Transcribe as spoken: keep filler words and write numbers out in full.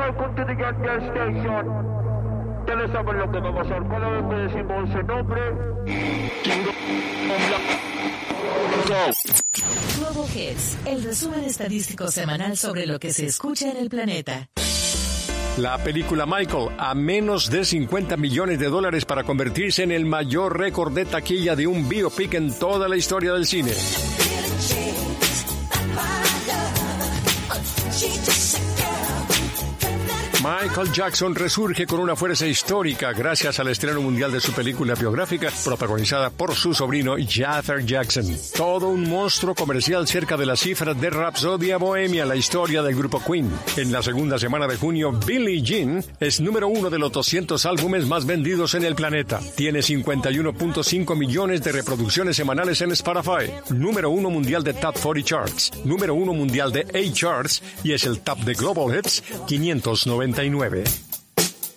welcome to the Get Gas Station. Ya le saben lo que va a pasar cada vez que decimos ese nombre. Global Hits, el resumen estadístico semanal sobre lo que se escucha en el planeta. La película Michael, a menos de cincuenta millones de dólares para convertirse en el mayor récord de taquilla de un biopic en toda la historia del cine. Michael Jackson resurge con una fuerza histórica gracias al estreno mundial de su película biográfica protagonizada por su sobrino Jafar Jackson. Todo un monstruo comercial cerca de las cifras de Rhapsody Bohemia, la historia del grupo Queen. En la segunda semana de junio, Billie Jean es número uno de los doscientos álbumes más vendidos en el planeta. Tiene cincuenta y uno punto cinco millones de reproducciones semanales en Spotify. Número uno mundial de Top cuarenta Charts. Número uno mundial de A Charts y es el top de Global Hits quinientos noventa y nueve.